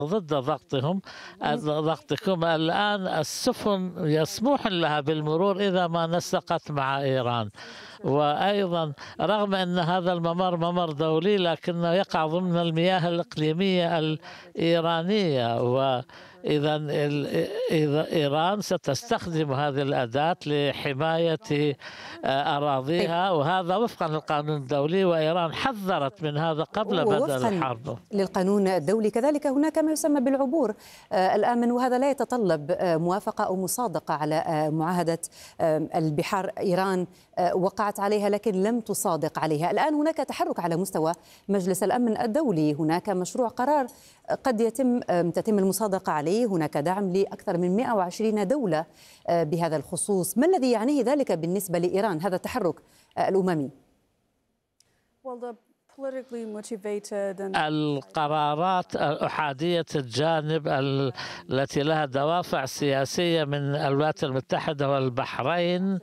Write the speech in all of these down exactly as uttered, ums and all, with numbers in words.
ضد ضغطهم ضغطكم الآن السفن يسموح لها بالمرور إذا ما نسقت مع إيران. وأيضا رغم أن هذا الممر ممر دولي لكنه يقع ضمن المياه الإقليمية الإيرانية، وإذا إذا إيران ستستخدم هذه الأداة لحماية أراضيها، وهذا وفقا للقانون الدولي، وإيران حذرت من هذا قبل بدء الحرب. للقانون الدولي كذلك هناك ما يسمى بالعبور الآمن، وهذا لا يتطلب موافقة أو مصادقة على معاهدة البحار. إيران وقعت عليها لكن لم تصادق عليها. الآن هناك تحرك على مستوى مجلس الأمن الدولي، هناك مشروع قرار قد يتم تتم المصادقة عليه، هناك دعم لأكثر من مئة وعشرين دولة بهذا الخصوص. ما الذي يعنيه ذلك بالنسبة لإيران هذا التحرك الأممي؟ القرارات أحادية الجانب التي لها دوافع سياسية من الولايات المتحدة والبحرين،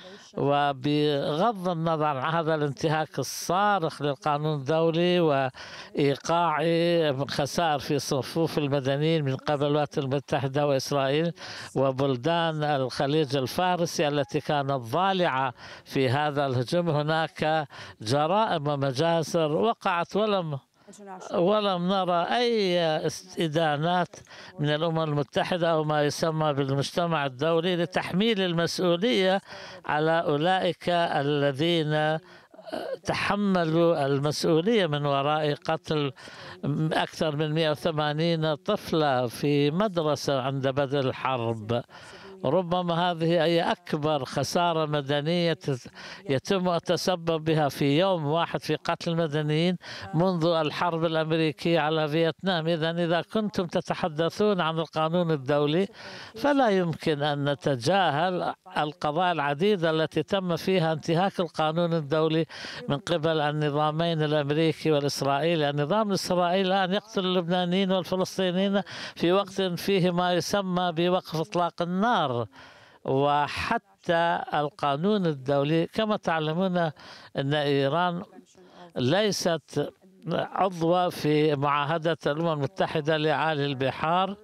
وبغض النظر عن هذا الانتهاك الصارخ للقانون الدولي وإيقاع خسائر في صفوف المدنيين من قبل الولايات المتحدة وإسرائيل وبلدان الخليج الفارسي التي كانت ضالعة في هذا الهجوم، هناك جرائم ومجازر وقعت ولم ولم نرى أي إدانات من الأمم المتحدة أو ما يسمى بالمجتمع الدولي لتحميل المسؤولية على أولئك الذين تحملوا المسؤولية من وراء قتل أكثر من مئة وثمانين طفلة في مدرسة عند بدء الحرب. ربما هذه هي أكبر خسارة مدنية يتم التسبب بها في يوم واحد في قتل المدنيين منذ الحرب الأمريكية على فيتنام. إذا إذا كنتم تتحدثون عن القانون الدولي فلا يمكن أن نتجاهل القضايا العديدة التي تم فيها انتهاك القانون الدولي من قبل النظامين الأمريكي والإسرائيلي. النظام الإسرائيلي الآن يقتل اللبنانيين والفلسطينيين في وقت فيه ما يسمى بوقف إطلاق النار، وحتى القانون الدولي كما تعلمون أن إيران ليست عضوة في معاهدة الأمم المتحدة لإعالة البحار،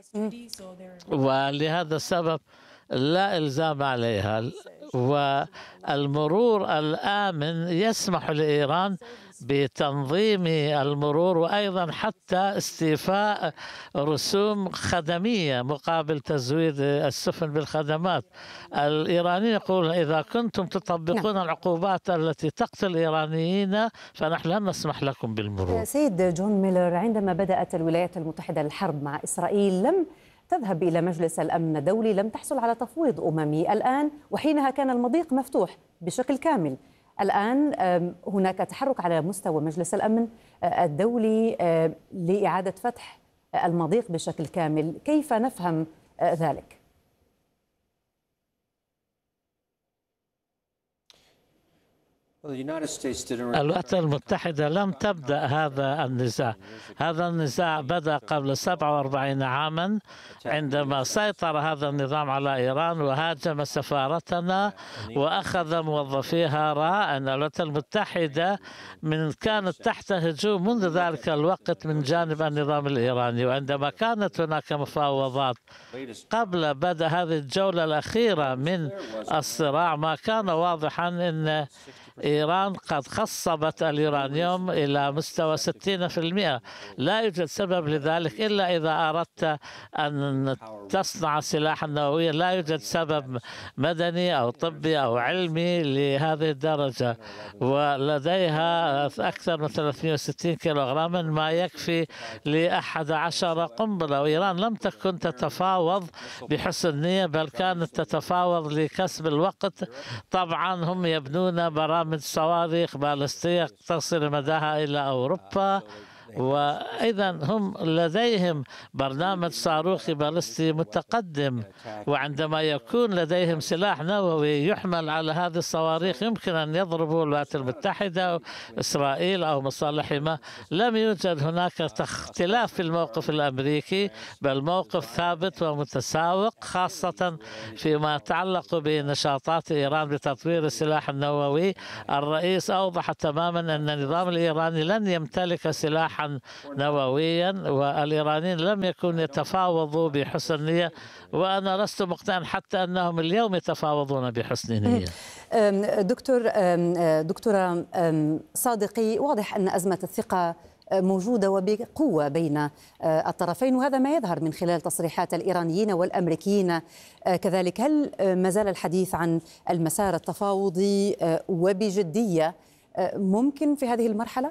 ولهذا السبب لا إلزام عليها. والمرور الآمن يسمح لإيران بتنظيم المرور، وأيضا حتى استيفاء رسوم خدمية مقابل تزويد السفن بالخدمات. الإيرانيين يقولون إذا كنتم تطبقون العقوبات التي تقتل الإيرانيين فنحن لن نسمح لكم بالمرور. سيد جون ميلر، عندما بدأت الولايات المتحدة الحرب مع إسرائيل لم تذهب إلى مجلس الأمن الدولي، لم تحصل على تفويض أممي. الآن وحينها كان المضيق مفتوح بشكل كامل، الآن هناك تحرك على مستوى مجلس الأمن الدولي لإعادة فتح المضيق بشكل كامل. كيف نفهم ذلك؟ الولايات المتحدة لم تبدأ هذا النزاع. هذا النزاع بدأ قبل سبعة وأربعين عاما عندما سيطر هذا النظام على إيران وهاجم سفارتنا وأخذ موظفيها راء. الولايات المتحدة من كانت تحت هجوم منذ ذلك الوقت من جانب النظام الإيراني، وعندما كانت هناك مفاوضات قبل بدء هذه الجولة الأخيرة من الصراع ما كان واضحا أن إيران قد خصبت اليورانيوم إلى مستوى ستين بالمئة. لا يوجد سبب لذلك إلا إذا أردت أن تصنع سلاحا نوويا، لا يوجد سبب مدني أو طبي أو علمي لهذه الدرجة. ولديها أكثر من ثلاثمئة وستين كيلوغراما ما يكفي لأحد عشر قنبلة، وإيران لم تكن تتفاوض بحسن نية بل كانت تتفاوض لكسب الوقت. طبعا هم يبنون برامج من صواريخ بالستية تصل مداها إلى أوروبا، وأيضا هم لديهم برنامج صاروخي بالستي متقدم، وعندما يكون لديهم سلاح نووي يحمل على هذه الصواريخ يمكن أن يضربوا الولايات المتحدة إسرائيل أو مصالحهما. لم يوجد هناك اختلاف في الموقف الأمريكي بل موقف ثابت ومتساوق، خاصة فيما يتعلق بنشاطات إيران بتطوير السلاح النووي. الرئيس أوضح تماما أن النظام الإيراني لن يمتلك سلاحا سلاحا نوويا، والإيرانيين لم يكونوا يتفاوضوا بحسن نية، وأنا لست مقتنعا حتى أنهم اليوم يتفاوضون بحسن نية. دكتور دكتورة صادقي، واضح أن أزمة الثقة موجودة وبقوة بين الطرفين، وهذا ما يظهر من خلال تصريحات الإيرانيين والأمريكيين كذلك. هل ما زال الحديث عن المسار التفاوضي وبجدية ممكن في هذه المرحلة؟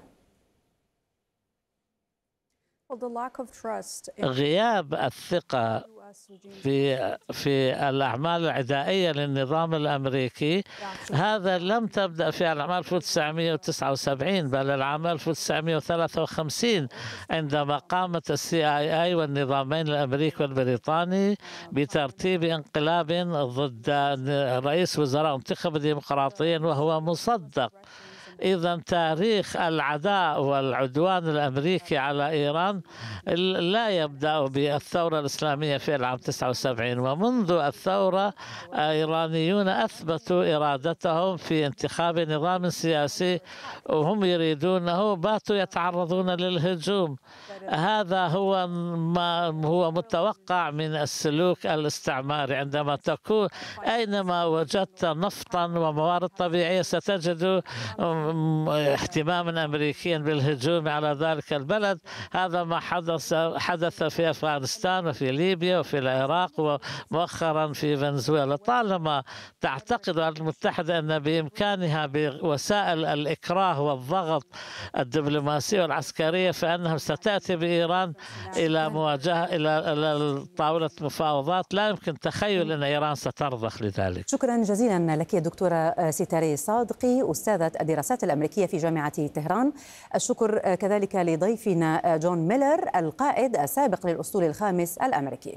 غياب الثقة في في الأعمال العدائية للنظام الأمريكي، هذا لم تبدأ في العام ألف وتسعمئة وتسعة وسبعين، بل العام ألف وتسعمئة وثلاثة وخمسين عندما قامت السي آي آي والنظامين الأمريكي والبريطاني بترتيب انقلاب ضد رئيس وزراء انتخب ديمقراطيا وهو مصدق. إذا تاريخ العداء والعدوان الأمريكي على إيران لا يبدأ بالثورة الإسلامية في العام تسعة وسبعين، ومنذ الثورة الإيرانيون أثبتوا إرادتهم في انتخاب نظام سياسي وهم يريدونه، باتوا يتعرضون للهجوم. هذا هو ما هو متوقع من السلوك الاستعماري. عندما تكون أينما وجدت نفطا وموارد طبيعية ستجد اهتماما أمريكيا بالهجوم على ذلك البلد. هذا ما حدث حدث في أفغانستان وفي ليبيا وفي العراق ومؤخرا في فنزويلا. طالما تعتقد الولايات المتحدة أن بإمكانها بوسائل الإكراه والضغط الدبلوماسية والعسكرية فإنها ستأتي بإيران إلى مواجهة إلى طاولة مفاوضات. لا يمكن تخيل أن إيران سترضخ لذلك. شكرا جزيلا لك دكتورة ستاري صادقي، أستاذة الدراسات الأمريكية في جامعة طهران. الشكر كذلك لضيفنا جون ميلر، القائد السابق للأسطول الخامس الأمريكي.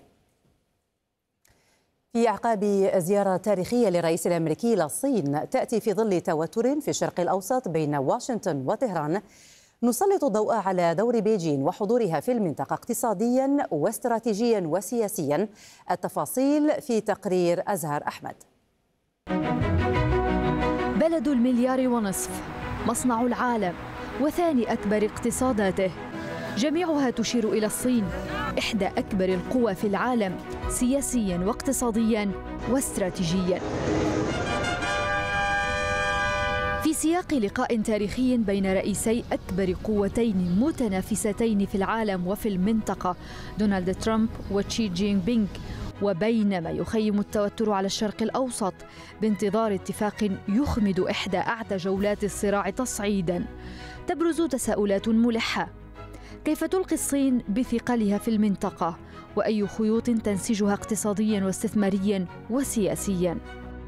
في أعقاب زيارة تاريخية للرئيس الأمريكي للصين تأتي في ظل توتر في الشرق الأوسط بين واشنطن وطهران، نسلط الضوء على دور بيجين وحضورها في المنطقة اقتصاديا واستراتيجيا وسياسيا. التفاصيل في تقرير أزهر أحمد. بلد المليار ونصف، مصنع العالم وثاني أكبر اقتصاداته، جميعها تشير إلى الصين، إحدى أكبر القوى في العالم سياسياً واقتصادياً واستراتيجياً. في سياق لقاء تاريخي بين رئيسي أكبر قوتين متنافستين في العالم وفي المنطقة، دونالد ترامب وشي جين بينغ، وبينما يخيم التوتر على الشرق الأوسط بانتظار اتفاق يخمد إحدى أعتى جولات الصراع تصعيداً، تبرز تساؤلات ملحة. كيف تلقي الصين بثقلها في المنطقة؟ وأي خيوط تنسجها اقتصادياً واستثمارياً وسياسياً؟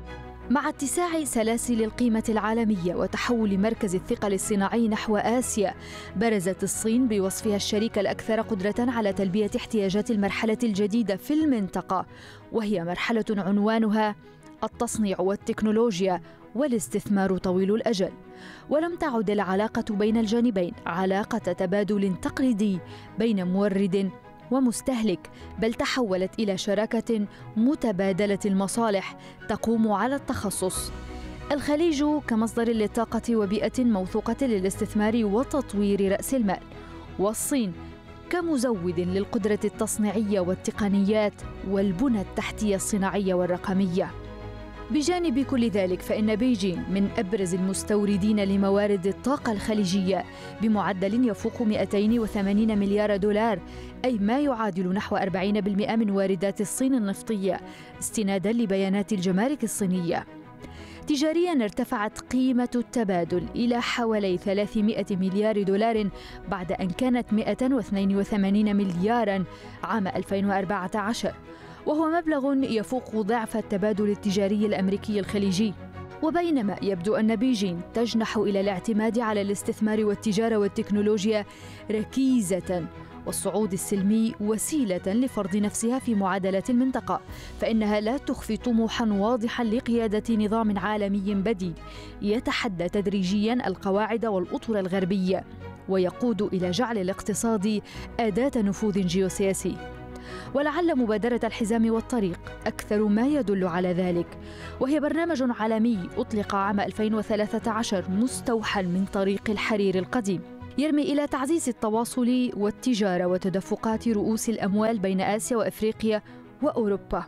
مع اتساع سلاسل القيمة العالمية وتحول مركز الثقل الصناعي نحو آسيا، برزت الصين بوصفها الشريك الأكثر قدرة على تلبية احتياجات المرحلة الجديدة في المنطقة، وهي مرحلة عنوانها التصنيع والتكنولوجيا والاستثمار طويل الأجل. ولم تعد العلاقة بين الجانبين علاقة تبادل تقليدي بين مورد ومستهلك، بل تحولت إلى شراكة متبادلة المصالح تقوم على التخصص. الخليج كمصدر للطاقة وبيئة موثوقة للاستثمار وتطوير رأس المال، والصين كمزود للقدرة التصنيعية والتقنيات والبنى التحتية الصناعية والرقمية. بجانب كل ذلك فإن بيجين من أبرز المستوردين لموارد الطاقة الخليجية بمعدل يفوق مئتين وثمانين مليار دولار، أي ما يعادل نحو أربعين بالمئة من واردات الصين النفطية، استناداً لبيانات الجمارك الصينية. تجارياً ارتفعت قيمة التبادل إلى حوالي ثلاثمئة مليار دولار بعد أن كانت مئة واثنين وثمانين ملياراً عام ألفين وأربعة عشر، وهو مبلغ يفوق ضعف التبادل التجاري الأمريكي الخليجي. وبينما يبدو أن بيجين تجنح إلى الاعتماد على الاستثمار والتجارة والتكنولوجيا ركيزة، والصعود السلمي وسيلة لفرض نفسها في معادلات المنطقة، فإنها لا تخفي طموحاً واضحاً لقيادة نظام عالمي بديل يتحدى تدريجياً القواعد والأطر الغربية، ويقود إلى جعل الاقتصاد أداة نفوذ جيوسياسي. ولعل مبادرة الحزام والطريق أكثر ما يدل على ذلك، وهي برنامج عالمي أطلق عام ألفين وثلاثة عشر مستوحى من طريق الحرير القديم، يرمي إلى تعزيز التواصل والتجارة وتدفقات رؤوس الأموال بين آسيا وأفريقيا وأوروبا،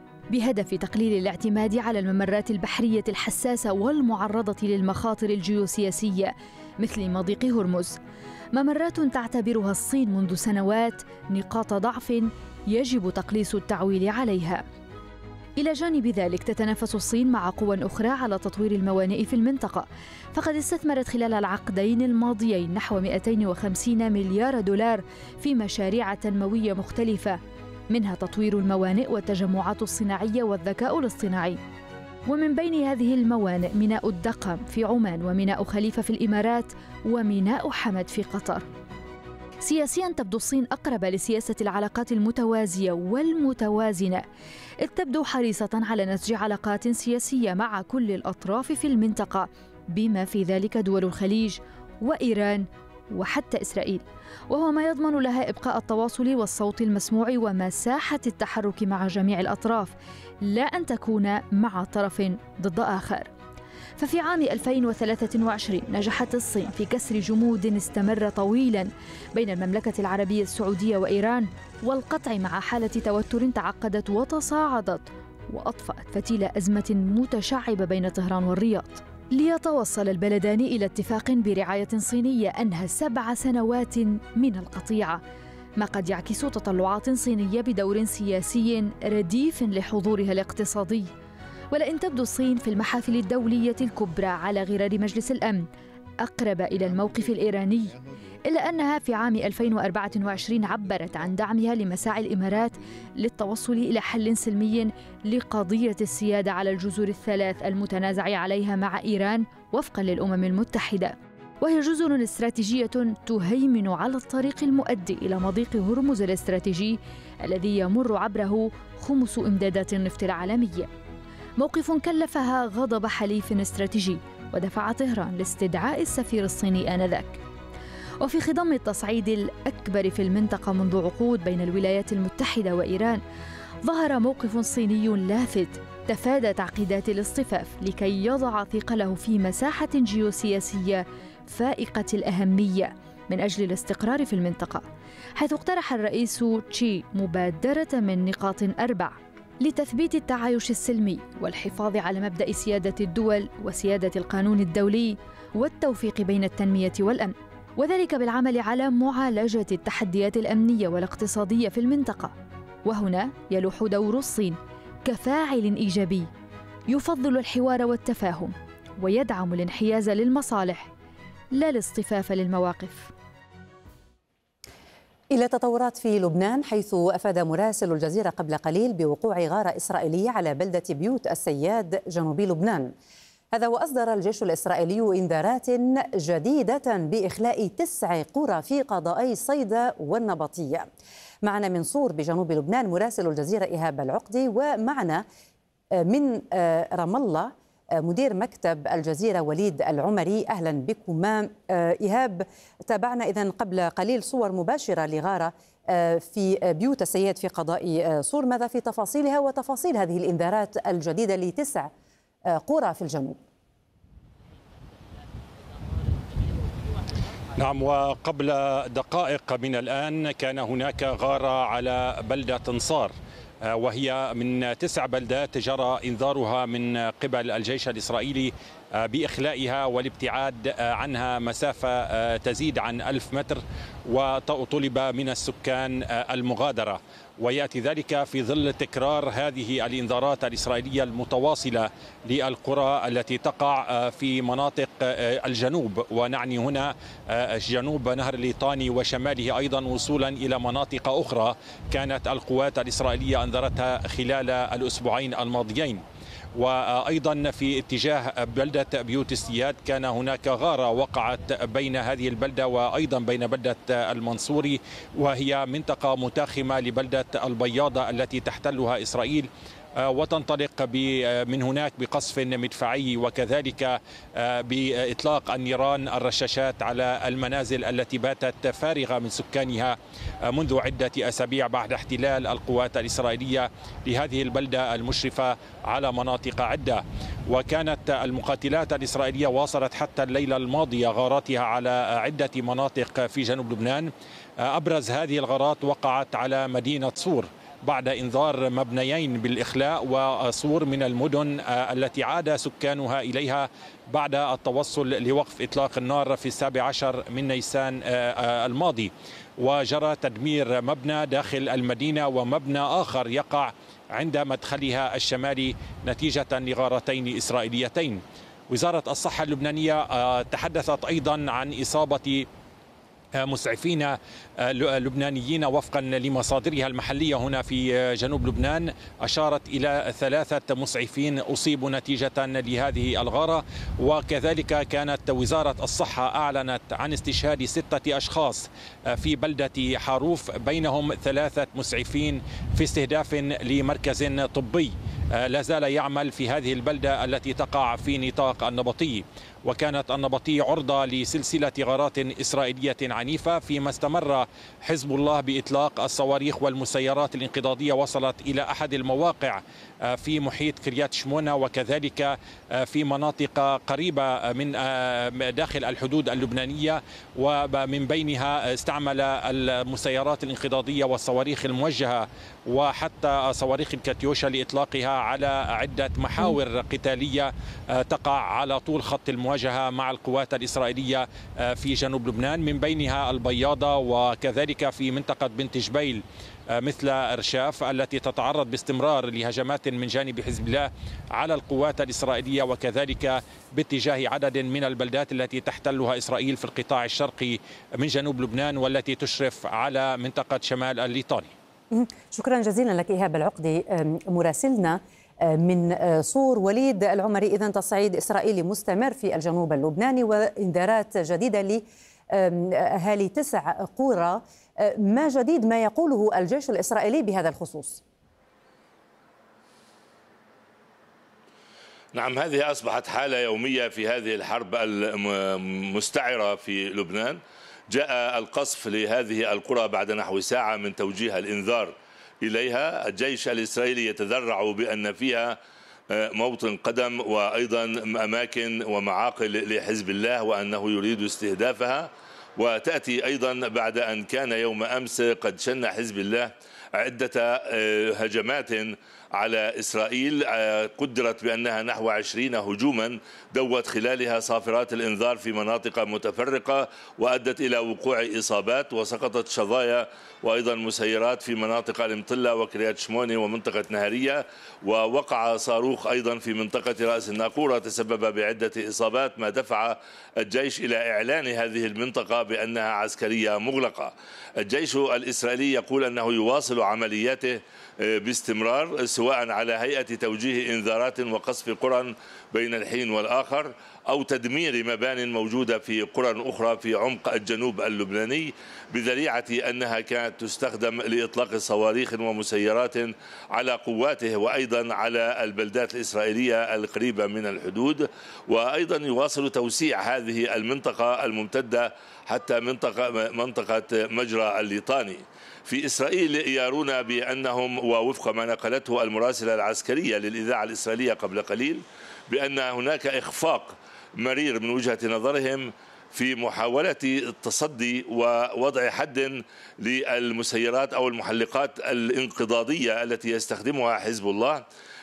بهدف تقليل الاعتماد على الممرات البحرية الحساسة والمعرضة للمخاطر الجيوسياسية مثل مضيق هرمز، ممرات تعتبرها الصين منذ سنوات نقاط ضعف يجب تقليص التعويل عليها. إلى جانب ذلك تتنافس الصين مع قوى أخرى على تطوير الموانئ في المنطقة، فقد استثمرت خلال العقدين الماضيين نحو مئتين وخمسين مليار دولار في مشاريع تنموية مختلفة، منها تطوير الموانئ والتجمعات الصناعية والذكاء الاصطناعي. ومن بين هذه الموانئ ميناء الدقم في عمان، وميناء خليفة في الإمارات، وميناء حمد في قطر. سياسياً تبدو الصين أقرب لسياسة العلاقات المتوازية والمتوازنة، إذ تبدو حريصة على نسج علاقات سياسية مع كل الأطراف في المنطقة، بما في ذلك دول الخليج وإيران وحتى إسرائيل، وهو ما يضمن لها إبقاء التواصل والصوت المسموع ومساحة التحرك مع جميع الأطراف، لا أن تكون مع طرف ضد آخر. ففي عام ألفين وثلاثة وعشرين نجحت الصين في كسر جمود استمر طويلا بين المملكة العربية السعودية وإيران، والقطع مع حالة توتر تعقدت وتصاعدت وأطفأت فتيل أزمة متشعبة بين طهران والرياض، ليتوصل البلدان إلى اتفاق برعاية صينية أنهى سبع سنوات من القطيعة، ما قد يعكس تطلعات صينية بدور سياسي رديف لحضورها الاقتصادي. ولئن تبدو الصين في المحافل الدولية الكبرى على غرار مجلس الأمن أقرب إلى الموقف الإيراني، إلا أنها في عام ألفين وأربعة وعشرين عبرت عن دعمها لمساعي الإمارات للتوصل إلى حل سلمي لقضية السيادة على الجزر الثلاث المتنازع عليها مع إيران وفقاً للأمم المتحدة، وهي جزر استراتيجية تهيمن على الطريق المؤدي إلى مضيق هرمز الاستراتيجي الذي يمر عبره خمس إمدادات النفط العالمية. موقف كلفها غضب حليف استراتيجي ودفع طهران لاستدعاء السفير الصيني آنذاك. وفي خضم التصعيد الأكبر في المنطقة منذ عقود بين الولايات المتحدة وإيران، ظهر موقف صيني لافت تفادى تعقيدات الاصطفاف لكي يضع ثقله في مساحة جيوسياسية فائقة الأهمية من أجل الاستقرار في المنطقة، حيث اقترح الرئيس تشي مبادرة من نقاط أربع لتثبيت التعايش السلمي والحفاظ على مبدأ سيادة الدول وسيادة القانون الدولي والتوفيق بين التنمية والأمن، وذلك بالعمل على معالجة التحديات الأمنية والاقتصادية في المنطقة. وهنا يلوح دور الصين كفاعل إيجابي يفضل الحوار والتفاهم ويدعم الانحياز للمصالح لا الاصطفاف للمواقف. إلى تطورات في لبنان، حيث أفاد مراسل الجزيرة قبل قليل بوقوع غارة إسرائيلية على بلدة بيوت السياد جنوب لبنان. هذا وأصدر الجيش الإسرائيلي إنذارات جديدة بإخلاء تسع قرى في قضائي صيدا والنبطية. معنا من صور بجنوب لبنان مراسل الجزيرة إيهاب العقدي، ومعنا من رام الله مدير مكتب الجزيرة وليد العمري. أهلا بكما. إيهاب، تابعنا إذن قبل قليل صور مباشرة لغارة في بيوت السياد في قضاء صور، ماذا في تفاصيلها وتفاصيل هذه الإنذارات الجديدة لتسع قرى في الجنوب؟ نعم، وقبل دقائق من الآن كان هناك غارة على بلدة صار، وهي من تسع بلدات جرى إنذارها من قبل الجيش الإسرائيلي بإخلائها والابتعاد عنها مسافة تزيد عن ألف متر، وطلب من السكان المغادرة. ويأتي ذلك في ظل تكرار هذه الإنذارات الإسرائيلية المتواصلة للقرى التي تقع في مناطق الجنوب، ونعني هنا جنوب نهر الليطاني وشماله أيضا، وصولا إلى مناطق أخرى كانت القوات الإسرائيلية أنذرتها خلال الأسبوعين الماضيين. وأيضا في اتجاه بلدة بيوت السياد كان هناك غارة وقعت بين هذه البلدة وأيضا بين بلدة المنصوري، وهي منطقة متاخمة لبلدة البياضة التي تحتلها إسرائيل، وتنطلق من هناك بقصف مدفعي وكذلك بإطلاق النيران الرشاشات على المنازل التي باتت فارغة من سكانها منذ عدة أسابيع بعد احتلال القوات الإسرائيلية لهذه البلدة المشرفة على مناطق عدة. وكانت المقاتلات الإسرائيلية واصلت حتى الليلة الماضية غاراتها على عدة مناطق في جنوب لبنان. أبرز هذه الغارات وقعت على مدينة صور بعد إنذار مبنيين بالإخلاء، وصور من المدن التي عاد سكانها إليها بعد التوصل لوقف إطلاق النار في السابع عشر من نيسان الماضي. وجرى تدمير مبنى داخل المدينة ومبنى آخر يقع عند مدخلها الشمالي نتيجة لغارتين إسرائيليتين. وزارة الصحة اللبنانية تحدثت أيضا عن إصابة مسعفين لبنانيين وفقا لمصادرها المحلية هنا في جنوب لبنان. أشارت إلى ثلاثة مسعفين أصيبوا نتيجة لهذه الغارة. وكذلك كانت وزارة الصحة أعلنت عن استشهاد ستة أشخاص في بلدة حاروف، بينهم ثلاثة مسعفين في استهداف لمركز طبي لا زال يعمل في هذه البلدة التي تقع في نطاق النبطي. وكانت النبطي عرضة لسلسلة غارات إسرائيلية عنيفة، فيما استمر حزب الله بإطلاق الصواريخ والمسيرات الانقضاضية وصلت إلى أحد المواقع في محيط كريات شمونة وكذلك في مناطق قريبة من داخل الحدود اللبنانية، ومن بينها استعمل المسيرات الانقضاضية والصواريخ الموجهة وحتى صواريخ الكاتيوشا لإطلاقها على عدة محاور قتالية تقع على طول خط المواجهة مع القوات الإسرائيلية في جنوب لبنان، من بينها البياضة وكذلك في منطقة بنت جبيل مثل إرشاف التي تتعرض باستمرار لهجمات من جانب حزب الله على القوات الإسرائيلية، وكذلك باتجاه عدد من البلدات التي تحتلها إسرائيل في القطاع الشرقي من جنوب لبنان والتي تشرف على منطقة شمال الليطاني. شكرا جزيلا لك إيهاب العقدي مراسلنا من صور. وليد العمري، إذن تصعيد إسرائيلي مستمر في الجنوب اللبناني وإنذارات جديدة لأهالي تسع قرى، ما جديد ما يقوله الجيش الإسرائيلي بهذا الخصوص؟ نعم، هذه أصبحت حالة يومية في هذه الحرب المستعرة في لبنان. جاء القصف لهذه القرى بعد نحو ساعة من توجيه الإنذار إليها. الجيش الإسرائيلي يتذرع بأن فيها موطن قدم وأيضا أماكن ومعاقل لحزب الله وأنه يريد استهدافها، وتأتي أيضا بعد أن كان يوم أمس قد شن حزب الله عدة هجمات على إسرائيل قدرت بأنها نحو عشرين هجوما دوت خلالها صافرات الإنذار في مناطق متفرقة وأدت إلى وقوع إصابات، وسقطت شظايا وأيضا مسيرات في مناطق المطلة وكريات شمونة ومنطقة نهرية، ووقع صاروخ أيضا في منطقة رأس الناقورة تسبب بعدة إصابات، ما دفع الجيش إلى إعلان هذه المنطقة بأنها عسكرية مغلقة. الجيش الإسرائيلي يقول أنه يواصل عملياته باستمرار سواء على هيئة توجيه إنذارات وقصف قرى بين الحين والآخر أو تدمير مبان موجودة في قرى أخرى في عمق الجنوب اللبناني بذريعة أنها كانت تستخدم لإطلاق صواريخ ومسيرات على قواته وأيضا على البلدات الإسرائيلية القريبة من الحدود. وأيضا يواصل توسيع هذه المنطقة الممتدة حتى منطقة منطقة مجرى الليطاني. في إسرائيل يرون بأنهم، ووفق ما نقلته المراسلة العسكرية للإذاعة الإسرائيلية قبل قليل، بأن هناك إخفاق مرير من وجهة نظرهم في محاولة التصدي ووضع حد للمسيرات أو المحلقات الانقضاضية التي يستخدمها حزب الله،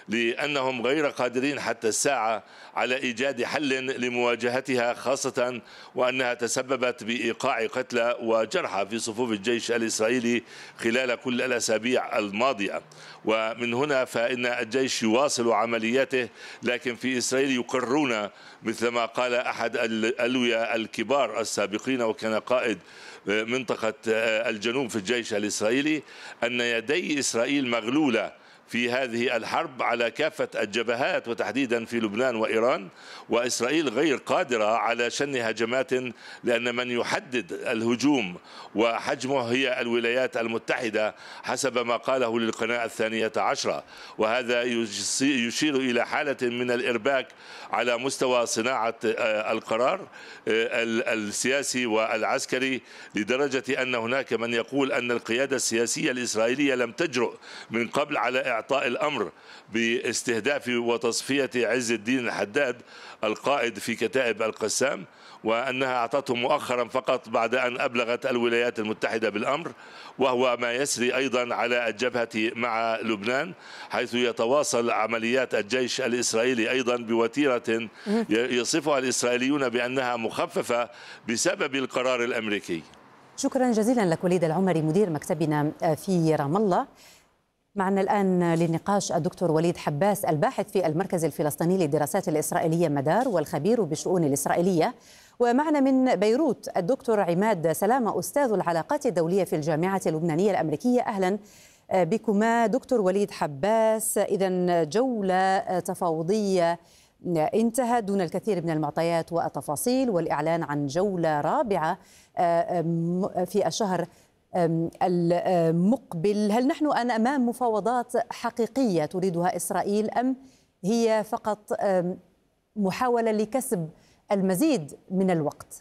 لأنهم غير قادرين حتى الساعة على إيجاد حل لمواجهتها، خاصة وأنها تسببت بإيقاع قتلى وجرحى في صفوف الجيش الإسرائيلي خلال كل الأسابيع الماضية. ومن هنا فإن الجيش يواصل عملياته، لكن في إسرائيل يقرون مثلما قال أحد الألوية الكبار السابقين وكان قائد منطقة الجنوب في الجيش الإسرائيلي أن يدي إسرائيل مغلولة في هذه الحرب على كافة الجبهات وتحديدا في لبنان وإيران، وإسرائيل غير قادرة على شن هجمات، لأن من يحدد الهجوم وحجمه هي الولايات المتحدة حسب ما قاله للقناة الثانية عشرة، وهذا يشير إلى حالة من الإرباك على مستوى صناعة القرار السياسي والعسكري، لدرجة أن هناك من يقول أن القيادة السياسية الإسرائيلية لم تجرؤ من قبل على إعطاء الأمر باستهداف وتصفية عز الدين الحداد القائد في كتائب القسام، وأنها أعطته مؤخرا فقط بعد أن أبلغت الولايات المتحدة بالأمر، وهو ما يسري أيضا على الجبهة مع لبنان، حيث يتواصل عمليات الجيش الإسرائيلي أيضا بوتيرة يصفها الإسرائيليون بأنها مخففة بسبب القرار الأمريكي. شكرا جزيلا لك وليد العمري مدير مكتبنا في رام الله. معنا الآن للنقاش الدكتور وليد حباس الباحث في المركز الفلسطيني للدراسات الإسرائيلية مدار والخبير بالشؤون الإسرائيلية، ومعنا من بيروت الدكتور عماد سلامة أستاذ العلاقات الدولية في الجامعة اللبنانية الأمريكية. أهلا بكما دكتور وليد حباس. إذن جولة تفاوضية انتهت دون الكثير من المعطيات والتفاصيل، والإعلان عن جولة رابعة في الشهر المقبل. هل نحن الآن أمام مفاوضات حقيقية تريدها إسرائيل، أم هي فقط محاولة لكسب المزيد من الوقت؟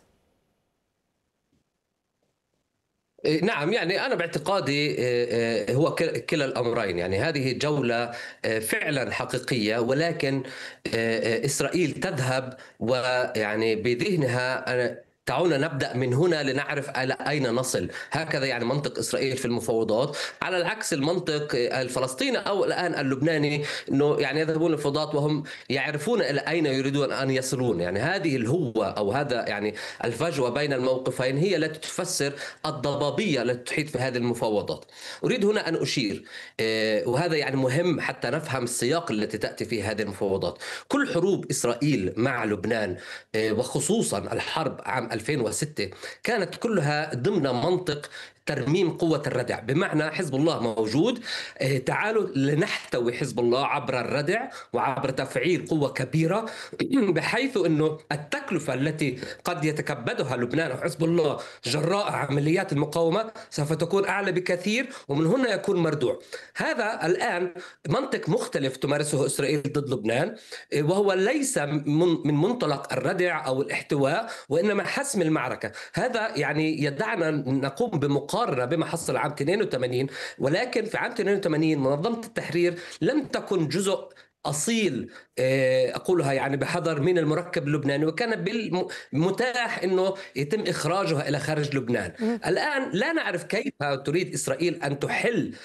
نعم، يعني أنا باعتقادي هو كلا الأمرين. يعني هذه جولة فعلا حقيقية، ولكن إسرائيل تذهب ويعني بذهنها أنا دعونا نبدأ من هنا لنعرف إلى أين نصل. هكذا يعني منطق إسرائيل في المفاوضات، على العكس المنطق الفلسطيني أو الآن اللبناني، أنه يعني يذهبون للمفاوضات وهم يعرفون إلى أين يريدون أن يصلون. يعني هذه الهوة أو هذا يعني الفجوة بين الموقفين هي التي تفسر الضبابية التي تحيط في هذه المفاوضات. أريد هنا أن أشير، وهذا يعني مهم حتى نفهم السياق التي تأتي فيه هذه المفاوضات. كل حروب إسرائيل مع لبنان وخصوصا الحرب عام ألفين وستة كانت كلها ضمن منطق ترميم قوة الردع، بمعنى حزب الله موجود، تعالوا لنحتوي حزب الله عبر الردع وعبر تفعيل قوة كبيرة، بحيث أنه التكلفة التي قد يتكبدها لبنان وحزب الله جراء عمليات المقاومة سوف تكون أعلى بكثير، ومن هنا يكون مردوع. هذا الآن منطق مختلف تمارسه إسرائيل ضد لبنان، وهو ليس من منطلق الردع أو الاحتواء، وإنما حسم المعركة. هذا يعني يدعنا نقوم بمقاومة مقارنة بما حصل عام اثنين وثمانين، ولكن في عام اثنين وثمانين منظمة التحرير لم تكن جزء أصيل أقولها يعني بحذر من المركب اللبناني، وكان بالمتاح أنه يتم إخراجها إلى خارج لبنان. الآن لا نعرف كيف تريد إسرائيل أن تحل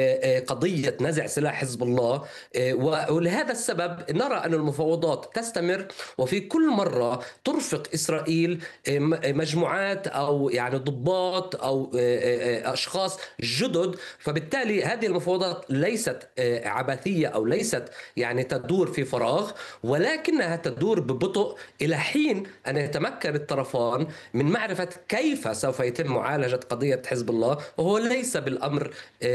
قضية نزع سلاح حزب الله، ولهذا السبب نرى أن المفاوضات تستمر، وفي كل مرة ترفق إسرائيل مجموعات أو يعني ضباط أو أشخاص جدد، فبالتالي هذه المفاوضات ليست عبثية أو ليست يعني تدور في فراغ، ولكنها تدور ببطء إلى حين أن يتمكن الطرفان من معرفة كيف سوف يتم معالجة قضية حزب الله، وهو ليس بالأمر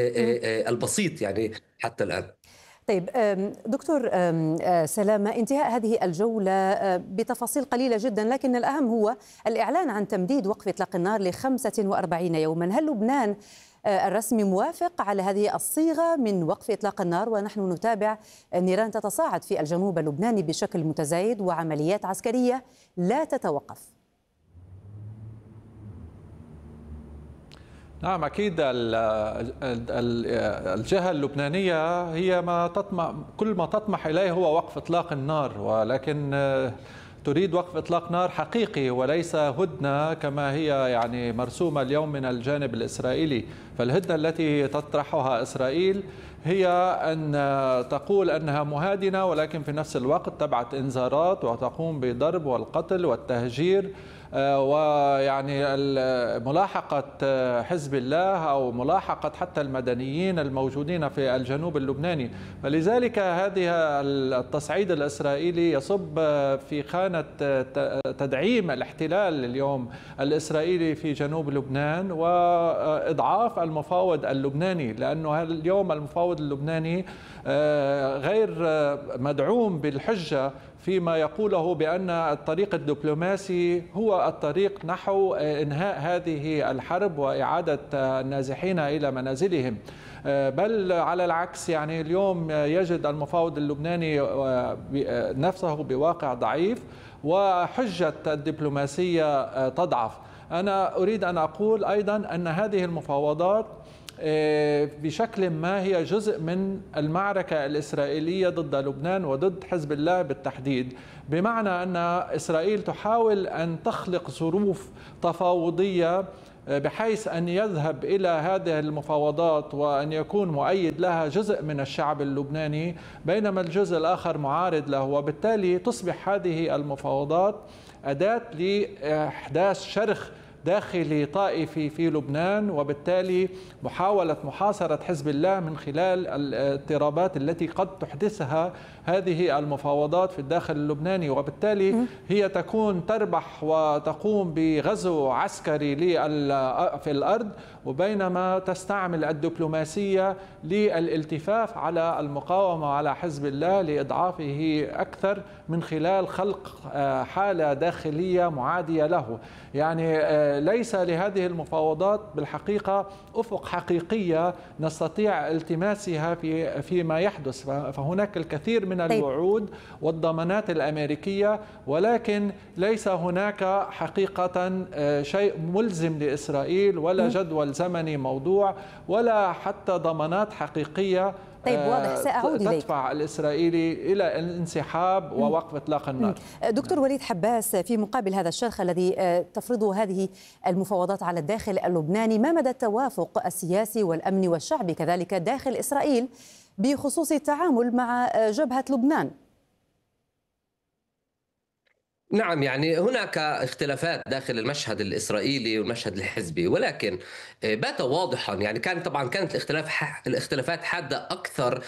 البسيط يعني حتى الآن. طيب دكتور سلامة، انتهاء هذه الجولة بتفاصيل قليلة جدا، لكن الأهم هو الإعلان عن تمديد وقف إطلاق النار لخمسة وأربعين يوما. هل لبنان الرسمي موافق على هذه الصيغة من وقف إطلاق النار، ونحن نتابع النيران تتصاعد في الجنوب اللبناني بشكل متزايد وعمليات عسكرية لا تتوقف؟ نعم أكيد. الجهة اللبنانية هي ما تطمح، كل ما تطمح إليه هو وقف إطلاق النار، ولكن تريد وقف إطلاق نار حقيقي وليس هدنة كما هي يعني مرسومة اليوم من الجانب الإسرائيلي. فالهدنة التي تطرحها إسرائيل هي أن تقول أنها مهادنة، ولكن في نفس الوقت تبعث إنذارات وتقوم بضرب والقتل والتهجير ويعني ملاحقة حزب الله أو ملاحقة حتى المدنيين الموجودين في الجنوب اللبناني. فلذلك هذه التصعيد الإسرائيلي يصب في خانة تدعيم الاحتلال اليوم الإسرائيلي في جنوب لبنان وإضعاف المفاوض اللبناني، لأنه اليوم المفاوض اللبناني غير مدعوم بالحجة فيما يقوله بأن الطريق الدبلوماسي هو الطريق نحو إنهاء هذه الحرب وإعادة النازحين إلى منازلهم، بل على العكس. يعني اليوم يجد المفاوض اللبناني نفسه بواقع ضعيف وحجة الدبلوماسية تضعف. أنا أريد أن أقول أيضا أن هذه المفاوضات بشكل ما هي جزء من المعركة الإسرائيلية ضد لبنان وضد حزب الله بالتحديد، بمعنى أن إسرائيل تحاول أن تخلق ظروف تفاوضية بحيث أن يذهب إلى هذه المفاوضات وأن يكون مؤيد لها جزء من الشعب اللبناني بينما الجزء الآخر معارض له، وبالتالي تصبح هذه المفاوضات أداة لإحداث شرخ داخلي طائفي في لبنان، وبالتالي محاولة محاصرة حزب الله من خلال الاضطرابات التي قد تحدثها هذه المفاوضات في الداخل اللبناني، وبالتالي هي تكون تربح وتقوم بغزو عسكري في الأرض، وبينما تستعمل الدبلوماسية للالتفاف على المقاومة على حزب الله لإضعافه أكثر من خلال خلق حالة داخلية معادية له. يعني ليس لهذه المفاوضات بالحقيقة أفق حقيقية نستطيع التماسها في فيما يحدث، فهناك الكثير من الوعود والضمانات الأمريكية، ولكن ليس هناك حقيقة شيء ملزم لإسرائيل ولا جدول زمني موضوع ولا حتى ضمانات حقيقية طيب واضح. سأعود تدفع إليك. الإسرائيلي إلى الانسحاب ووقف إطلاق النار. دكتور وليد حباس، في مقابل هذا الشرخ الذي تفرضه هذه المفاوضات على الداخل اللبناني، ما مدى التوافق السياسي والأمني والشعبي كذلك داخل إسرائيل بخصوص التعامل مع جبهة لبنان؟ نعم، يعني هناك اختلافات داخل المشهد الإسرائيلي والمشهد الحزبي، ولكن بات واضحا يعني كان طبعا كانت الاختلاف الاختلافات حادة أكثر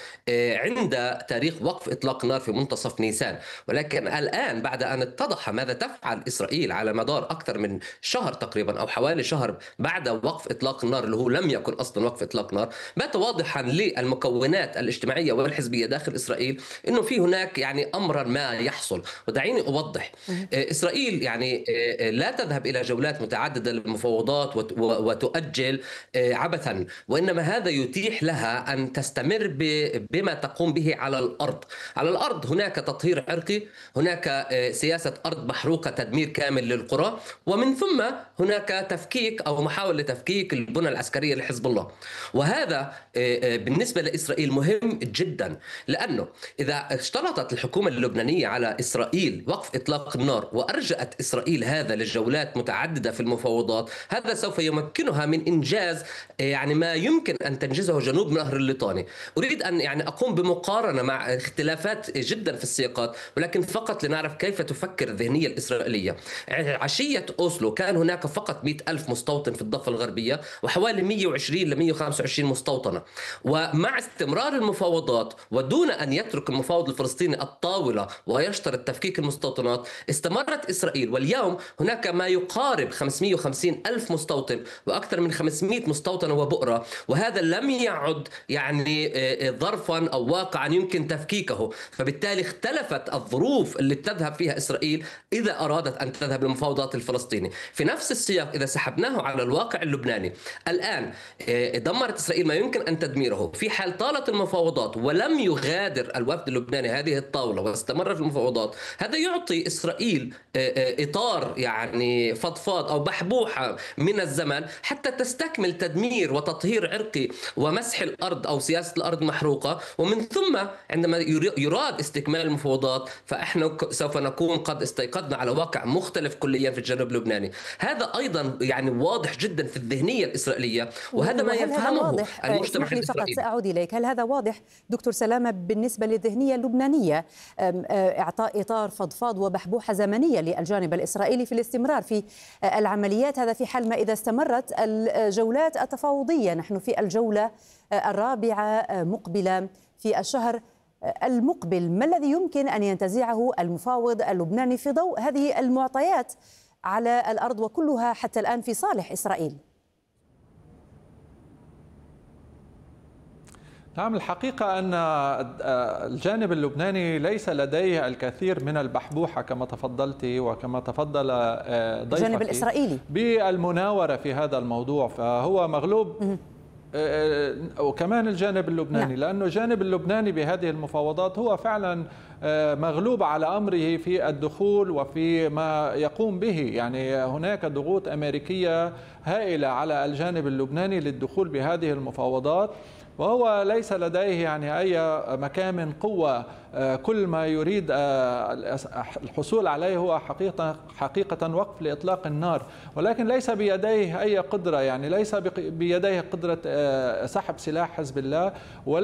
عند تاريخ وقف إطلاق النار في منتصف نيسان، ولكن الآن بعد أن اتضح ماذا تفعل إسرائيل على مدار أكثر من شهر تقريبا أو حوالي شهر بعد وقف إطلاق النار اللي هو لم يكن أصلا وقف إطلاق نار، بات واضحا للمكونات الاجتماعية والحزبية داخل إسرائيل أنه في هناك يعني أمرا ما يحصل. ودعيني أوضح، إسرائيل يعني لا تذهب إلى جولات متعددة للمفاوضات وتؤجل عبثا، وإنما هذا يتيح لها أن تستمر بما تقوم به على الأرض. على الأرض هناك تطهير عرقي، هناك سياسة أرض محروقة تدمير كامل للقرى، ومن ثم هناك تفكيك أو محاولة تفكيك البنى العسكرية لحزب الله. وهذا بالنسبة لإسرائيل مهم جدا، لأنه إذا اشترطت الحكومة اللبنانية على إسرائيل وقف إطلاق النار وأرجأت إسرائيل هذا للجولات متعددة في المفاوضات، هذا سوف يمكنها من إنجاز يعني ما يمكن أن تنجزه جنوب نهر الليطاني. أريد أن يعني أقوم بمقارنة مع اختلافات جدا في السياقات، ولكن فقط لنعرف كيف تفكر الذهنية الإسرائيلية. عشية أوسلو كان هناك فقط مئة ألف مستوطن في الضفة الغربية وحوالي مئة وعشرين إلى مئة وخمسة وعشرين مستوطنة، ومع استمرار المفاوضات ودون أن يترك المفاوض الفلسطيني الطاولة ويشترط تفكيك المستوطنات، استمرت إسرائيل، واليوم هناك ما يقارب خمسمئة وخمسين ألف مستوطن وأكثر من خمسمئة مستوطنة وبؤرة، وهذا لم يعد يعني ظرفا أو واقعا يمكن تفكيكه. فبالتالي اختلفت الظروف اللي تذهب فيها إسرائيل إذا أرادت أن تذهب للمفاوضات الفلسطيني. في نفس السياق إذا سحبناه على الواقع اللبناني، الآن دمرت إسرائيل ما يمكن أن تدميره في حال طالت المفاوضات ولم يغادر الوفد اللبناني هذه الطاولة واستمر في المفاوضات. هذا يعطي إسرائيل إطار يعني فضفاض أو بحبوحة من الزمن حتى تستكمل تدمير وتطهير عرقي ومسح الأرض أو سياسة الأرض محروقة، ومن ثم عندما يراد استكمال المفاوضات فإحنا سوف نكون قد استيقظنا على واقع مختلف كليا في الجنوب اللبناني. هذا أيضا يعني واضح جدا في الذهنية الإسرائيلية، وهذا ما يفهمه المجتمع الإسرائيلي. سأعود إليك. هل هذا واضح دكتور سلامة بالنسبة للذهنية اللبنانية، إعطاء إطار فضفاض وبحبوحة مساحة زمنية للجانب الإسرائيلي في الاستمرار في العمليات، هذا في حال ما إذا استمرت الجولات التفاوضية. نحن في الجولة الرابعة مقبلة في الشهر المقبل. ما الذي يمكن أن ينتزعه المفاوض اللبناني في ضوء هذه المعطيات على الأرض وكلها حتى الآن في صالح إسرائيل؟ نعم، الحقيقة أن الجانب اللبناني ليس لديه الكثير من البحبوحة كما تفضلت وكما تفضل ضيفك الجانب الإسرائيلي بالمناورة في هذا الموضوع، فهو مغلوب وكمان الجانب اللبناني، لأنه الجانب اللبناني بهذه المفاوضات هو فعلا مغلوب على أمره في الدخول وفي ما يقوم به. يعني هناك ضغوط أمريكية هائلة على الجانب اللبناني للدخول بهذه المفاوضات، وهو ليس لديه يعني أي مكامن قوة. كل ما يريد الحصول عليه هو حقيقة حقيقة وقف لإطلاق النار، ولكن ليس بيديه أي قدرة، يعني ليس بيديه قدرة سحب سلاح حزب الله.